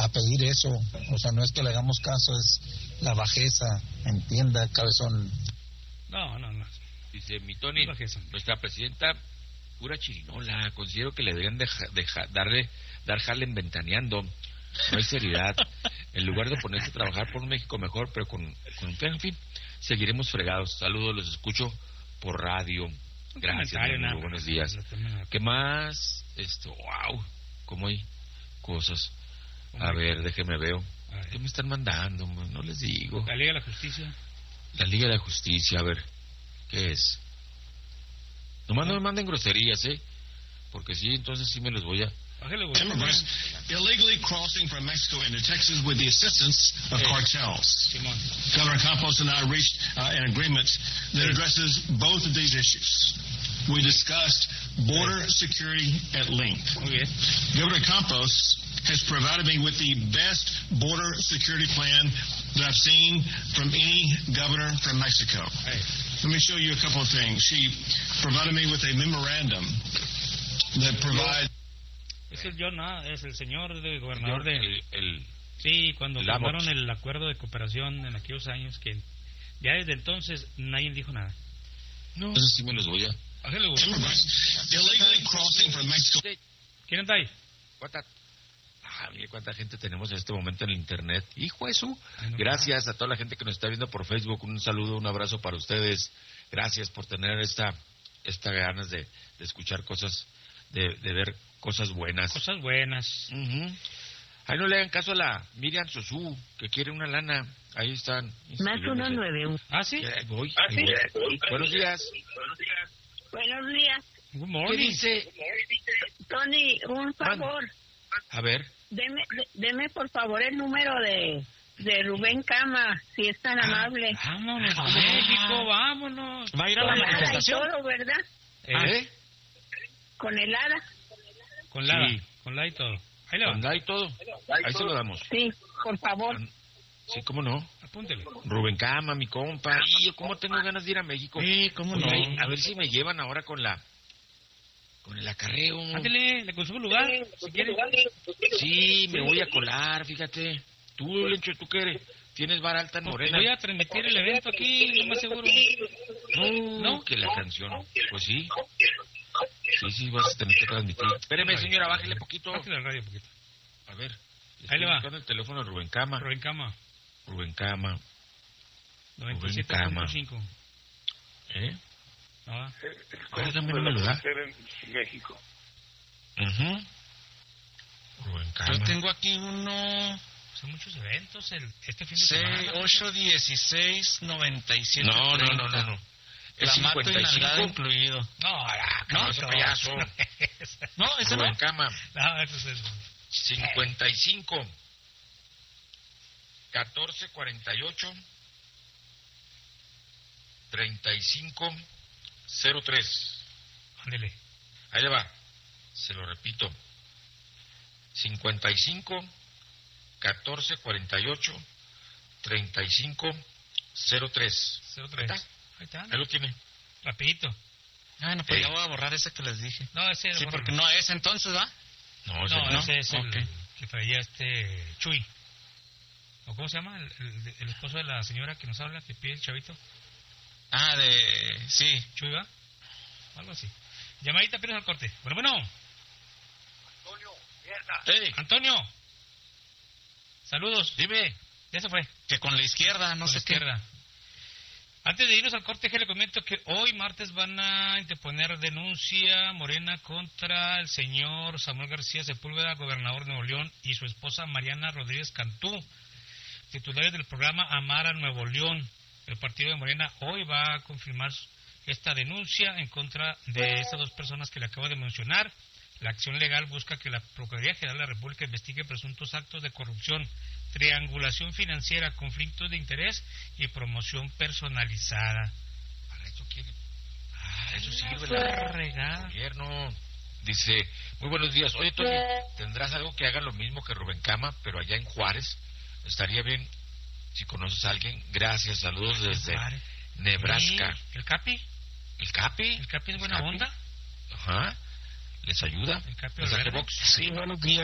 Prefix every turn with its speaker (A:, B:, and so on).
A: pedir eso. O sea, no es que le hagamos caso, es la bajeza, entienda, cabezón.
B: No.
C: Dice mi Tony, nuestra presidenta, pura chirinola. Considero que le deberían dar jale en Ventaneando. No hay seriedad. En lugar de ponerse a trabajar por un México mejor, pero con en fin, seguiremos fregados. Saludos, los escucho por radio. Gracias, muy buenos días. ¿Qué más? Wow, cómo hay cosas. A ver, déjenme veo. ¿Qué me están mandando? No les digo.
B: La Liga de la Justicia.
C: La Liga de la Justicia, a ver, ¿qué es? Nomás no me manden groserías, porque sí, entonces sí me los voy a...
D: Immigrants illegally crossing from Mexico into Texas with the assistance of cartels. Governor Campos and I reached an agreement that addresses both of these issues. We discussed border security at length. Governor Campos has provided me with the best border security plan that I've seen from any governor from Mexico. Let me show you a couple of things. She provided me with a memorandum that provides...
B: Es el señor de gobernador sí, cuando firmaron el acuerdo de cooperación en aquellos años, que ya desde entonces nadie dijo nada.
C: No. Entonces sí me los voy a...
D: Illegally crossing from Mexico.
B: ¿Quién está ahí?
C: Mire cuánta gente tenemos en este momento en el internet. Hijo de su... Gracias a toda la gente que nos está viendo por Facebook. Un saludo, un abrazo para ustedes. Gracias por tener esta ganas de escuchar cosas, de ver cosas buenas.
B: Cosas buenas.
C: Ahí no le hagan caso a la Miriam Sosú, que quiere una lana. Ahí están.
E: Más 191.
B: ¿Ah, sí?
C: Voy. Buenos días.
E: Buenos días.
B: Good morning.
C: ¿Qué dice?
E: Tony, un favor.
C: A ver.
E: Deme por favor el número de Rubén Cama, si es tan amable.
B: Vámonos a México, vámonos.
F: ¿Va a ir a la manifestación?
E: Todo, ¿verdad? Con helada.
B: Con la y todo. Ahí le va.
C: Con la y todo. Ahí se lo damos.
E: Sí, por favor.
C: Sí, cómo no.
B: Apúntele.
C: Rubén Cama, mi compa. Y yo cómo tengo ganas de ir a México.
F: Sí, cómo no.
C: A ver si me llevan ahora con el acarreo.
B: Ándele, le consigo lugar, si quiere.
C: Sí, me voy a colar, fíjate. Tú, Lencho, ¿tú qué eres? ¿Tienes vara alta en Morena?
B: Voy a transmitir el evento aquí, lo más seguro.
C: No, que la canción. Pues sí. Sí, vas a tener que transmitir. Espéreme, señora, bájele poquito.
B: Bájele el radio poquito.
C: A ver.
B: Ahí le va.
C: Buscando el teléfono de Rubén Cama.
B: Rubén Cama.
C: 97.5. Acuérdame, no me lo da.
D: En México.
C: Rubén Cama.
F: Yo tengo aquí uno...
B: Son muchos eventos este fin de semana.
F: 8, 16, 97.
C: No.
F: La mato y nalgada incluido.
C: No, ese payaso.
F: No, ese
C: Rubén
F: no.
C: Cama.
B: No, eso es...
C: 55 14 48 35 03.
B: Ándele.
C: Ahí le va. Se lo repito. 55 14 48 35 03.
B: Ahí está.
C: Ahí lo tiene.
B: Rapidito.
F: No, pues ya voy a borrar ese que les dije.
B: No, ese...
F: Sí, porque no es entonces, ¿va?
C: No,
B: ese es el que traía Chuy. ¿O cómo se llama? El esposo de la señora que nos habla, que pide el chavito.
F: Sí.
B: Chuy, ¿va? Algo así. Llamadita, pero al corte. Bueno.
D: Antonio, mierda.
B: Antonio. Saludos.
C: Dime.
B: Ya se fue.
F: Que con la izquierda, no sé qué.
B: Antes de irnos al corte, le comento que hoy martes van a interponer denuncia Morena contra el señor Samuel García Sepúlveda, gobernador de Nuevo León, y su esposa Mariana Rodríguez Cantú, titulares del programa Amar a Nuevo León. El partido de Morena hoy va a confirmar esta denuncia en contra de estas dos personas que le acabo de mencionar. La acción legal busca que la Procuraduría General de la República investigue presuntos actos de corrupción, triangulación financiera, conflictos de interés y promoción personalizada.
C: Para eso quiere. Eso sirve la regada. Gobierno. Dice, muy buenos días. Oye, Tony, ¿tendrás algo que haga lo mismo que Rubén Cama, pero allá en Juárez? Estaría bien si conoces a alguien. Gracias, saludos desde Nebraska.
B: ¿El Capi?
C: ¿El Capi?
B: ¿El Capi es buena onda?
C: Ajá. ¿Les ayuda?
B: ¿El Capi?
C: ¿Les hace box?
F: Sí, buenos días.